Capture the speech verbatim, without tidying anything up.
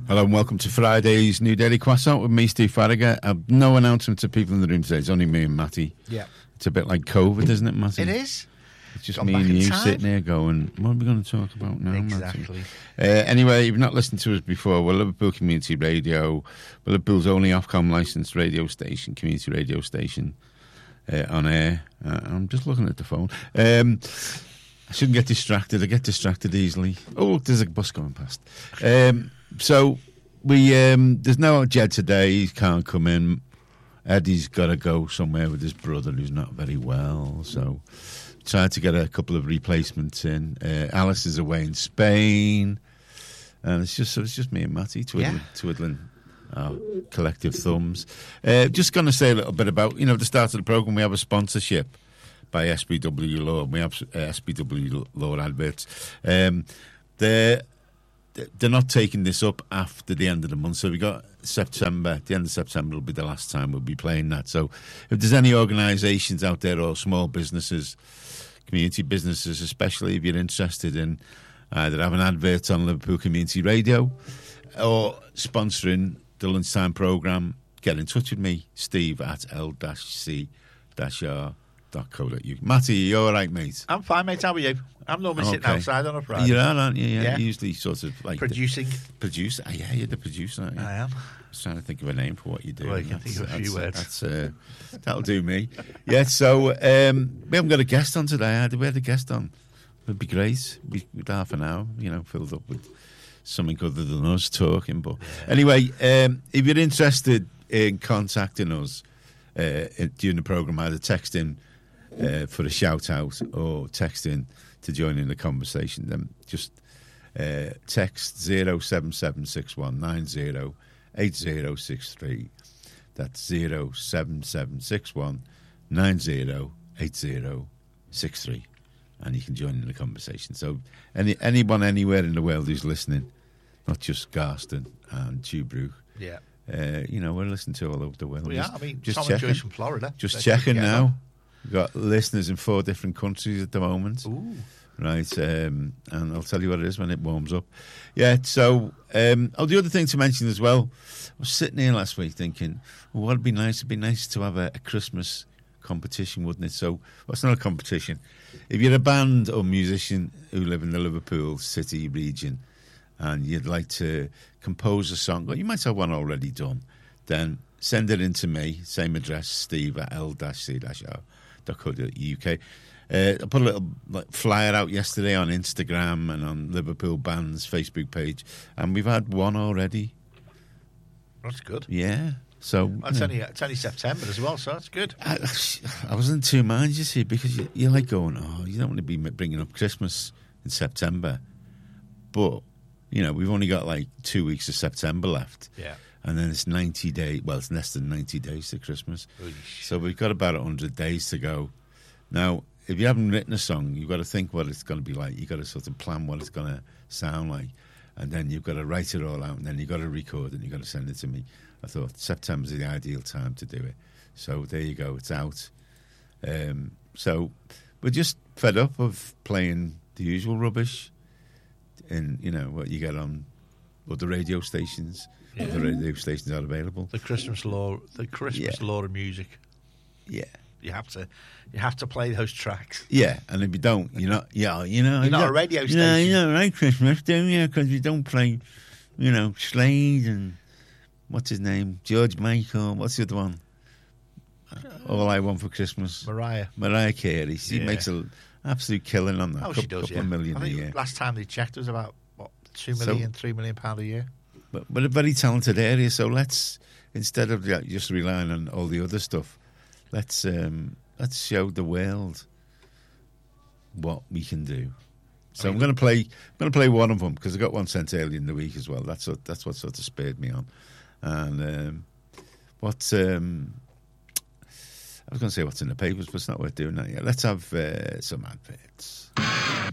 Hello and welcome to Friday's New Daily Croissant with me, Steve Farragher. Uh, no announcement to people in the room today. It's only me and Matty. Yeah. It's a bit like COVID, isn't it, Matty? It is. It's just Gone me back and in you time. sitting here going, what are we going to talk about now, Exactly. Matty? Uh, anyway, if you've not listened to us before, we're Liverpool Community Radio. We're Liverpool's only Ofcom licensed radio station, community radio station uh, on air. Uh, I'm just looking at the phone. Um, I shouldn't get distracted. I get distracted easily. Oh, look, there's a bus going past. Um, so... We um, there's no Jed today. He can't come in. Eddie's got to go somewhere with his brother who's not very well. So tried to get a couple of replacements in. Uh, Alice is away in Spain, and it's just so it's just me and Matty twiddling, Yeah. twiddling our collective thumbs. Uh, just going to say a little bit about you know the start of the program. We have a sponsorship by S B W Law. We have uh, S B W Law adverts. Um, they're They're not taking this up after the end of the month. So we got September, the end of September will be the last time we'll be playing that. So if there's any organisations out there or small businesses, community businesses, especially if you're interested in either having adverts on Liverpool Community Radio or sponsoring the lunchtime programme, get in touch with me, Steve at l c r dot co dot u k. Matty, you all right, mate? I'm fine, mate. How are you? I'm normally sitting Okay. outside on a Friday. You are, aren't you? Yeah, Yeah. usually sort of like the- Producing. Producer, oh, yeah, you're the producer, aren't you? I am. I was trying to think of a name for what you do. Well, you can think of a few words. That's, uh, that'll do me. Yeah, so um, we haven't got a guest on today. Had we had a guest on? It'd be great. We, with half an hour, you know, filled up with something other than us talking. But Yeah. anyway, um, if you're interested in contacting us uh, during the programme, either text in uh, for a shout out or text in to join in the conversation, then just uh, text zero seven seven six one nine zero eight zero six three. That's zero seven seven six one nine zero eight zero six three, and you can join in the conversation. So any anyone anywhere in the world who's listening, not just Garston and Tuebrook, Yeah. uh, you know, we're listening to all over the world. Well, yeah, Just- I mean, just Tom and checking. Joyce from Florida. Just They checking should get now. on. We've got listeners in four different countries at the moment. Ooh. Right, um, and I'll tell you what it is when it warms up. Yeah, so, um, oh, the other thing to mention as well, I was sitting here last week thinking, well, what'd be nice? It'd be nice to have a, a Christmas competition, wouldn't it? So, well, it's not a competition. If you're a band or musician who live in the Liverpool city region and you'd like to compose a song, or you might have one already done, then send it in to me, same address, steve at l c r dot co dot u k. Uh, I put a little like, flyer out yesterday on Instagram and on Liverpool Band's Facebook page, and we've had one already. That's good. Yeah, so Well, it's, you know, only, it's only September as well, so that's good. I, I was in two minds, you see, because you, you're like going, oh, you don't want to be bringing up Christmas in September, but you know we've only got like two weeks of September left. Yeah. And then it's ninety days. Well, it's less than ninety days to Christmas. Oosh. So we've got about one hundred days to go. Now, if you haven't written a song, you've got to think what it's going to be like. You've got to sort of plan what it's going to sound like. And then you've got to write it all out. And then you've got to record it and you've got to send it to me. I thought September's the ideal time to do it. So there you go. It's out. Um, so we're just fed up of playing the usual rubbish and, you know, what you get on other radio stations. Yeah. The radio stations are available. The Christmas law, the Christmas Yeah. law of music. Yeah. You have to, you have to play those tracks. Yeah, and if you don't, you're not, yeah, you know. You're not you a radio You know, station. you don't like Christmas, do you? Because you don't play, you know, Slade and, what's his name? George Michael. What's the other one? All I Want for Christmas. Mariah. Mariah Carey. She Yeah. makes an absolute killing on that. Oh, couple, she does, couple yeah. of million I a think year. last time they checked, it was about, what, two So- million, three million pound a year. But, but a very talented area, so let's, instead of like, just relying on all the other stuff, let's um, let's show the world what we can do. So I mean- I'm going to play. I'm going to play one of them because I got one sent earlier in the week as well. That's what that's what sort of spurred me on. And um, what um, I was going to say what's in the papers, but it's not worth doing that yet. Let's have uh, some adverts.